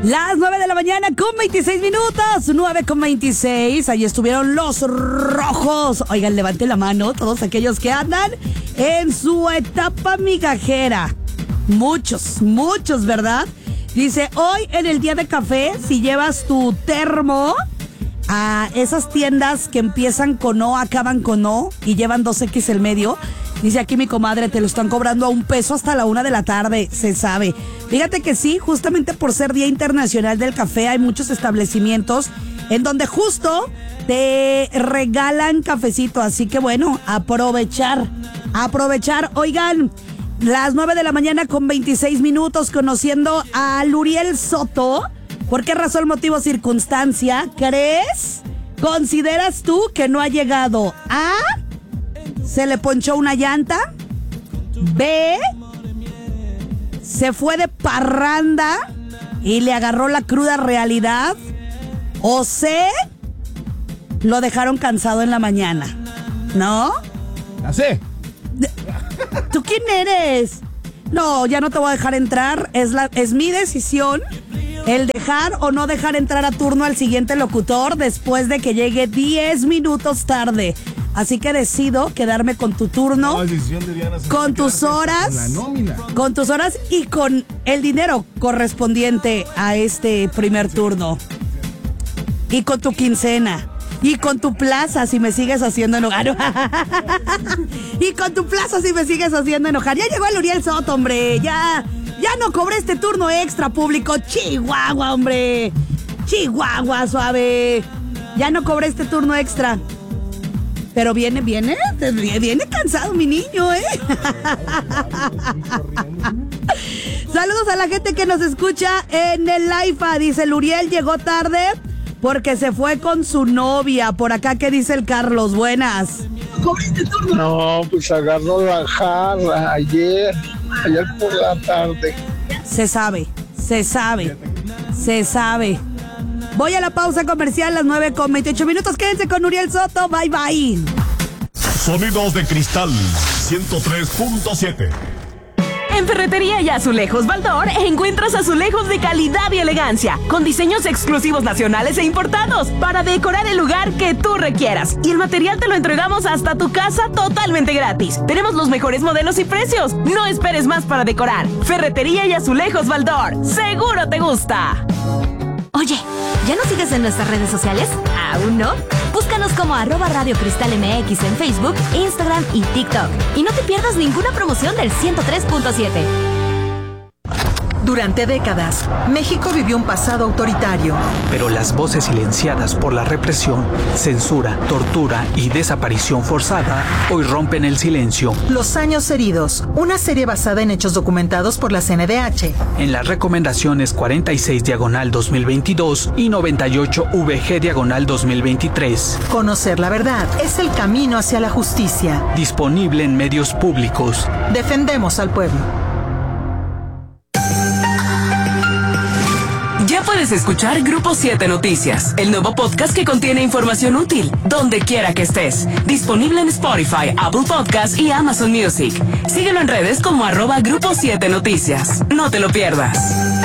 Las 9 de la mañana con 26 minutos, 9 con 26. Ahí estuvieron los rojos. Oigan, levanten la mano todos aquellos que andan en su etapa migajera. Muchos, ¿verdad? Dice, hoy en el día de café, si llevas tu termo a esas tiendas que empiezan con O, acaban con O y llevan 2X el medio, dice aquí mi comadre, te lo están cobrando a $1 hasta la 1 de la tarde, se sabe. Fíjate que sí, justamente por ser Día Internacional del Café, hay muchos establecimientos en donde justo te regalan cafecito, así que bueno, aprovechar. Oigan, las 9 de la mañana con 26 minutos, conociendo a Luriel Soto. ¿Por qué razón, motivo, circunstancia crees, consideras tú que no ha llegado? A, se le ponchó una llanta. B, se fue de parranda y le agarró la cruda realidad. O C, lo dejaron cansado en la mañana. ¿No? ¿Así? ¿Tú quién eres? No, ya no te voy a dejar entrar. Es mi decisión el dejar o no dejar entrar a turno al siguiente locutor después de que llegue 10 minutos tarde. Así que decido quedarme con tu turno, con tus horas, y con el dinero correspondiente a este primer turno. Y con tu quincena. Y con tu plaza si me sigues haciendo enojar. Y con tu plaza si me sigues haciendo enojar. Ya llegó el Uriel Soto, hombre. Ya no cobré este turno extra, público. Chihuahua, hombre. Chihuahua, suave. Ya no cobré este turno extra. Pero viene cansado mi niño, ¿eh? Saludos a la gente que nos escucha en el IFA. Dice, Luriel llegó tarde porque se fue con su novia. Por acá, ¿qué dice el Carlos? Buenas. No, pues agarró la jarra ayer por la tarde. Se sabe. Voy a la pausa comercial, las 9 con 28 minutos. Quédense con Uriel Soto. Bye, bye. Sonidos de Cristal 103.7. En Ferretería y Azulejos Baldor encuentras azulejos de calidad y elegancia, con diseños exclusivos nacionales e importados, para decorar el lugar que tú requieras. Y el material te lo entregamos hasta tu casa totalmente gratis. Tenemos los mejores modelos y precios. No esperes más para decorar. Ferretería y Azulejos Baldor. ¡Seguro te gusta! Oye, ¿ya nos sigues en nuestras redes sociales? ¿Aún no? Búscanos como @Radio Cristal MX en Facebook, Instagram y TikTok. Y no te pierdas ninguna promoción del 103.7. Durante décadas, México vivió un pasado autoritario. Pero las voces silenciadas por la represión, censura, tortura y desaparición forzada hoy rompen el silencio. Los años heridos, una serie basada en hechos documentados por la CNDH. En las recomendaciones 46/2022 y 98/VG/2023. Conocer la verdad es el camino hacia la justicia. Disponible en medios públicos. Defendemos al pueblo. Ya puedes escuchar Grupo 7 Noticias, el nuevo podcast que contiene información útil, donde quiera que estés. Disponible en Spotify, Apple Podcasts y Amazon Music. Síguelo en redes como @Grupo 7 Noticias. No te lo pierdas.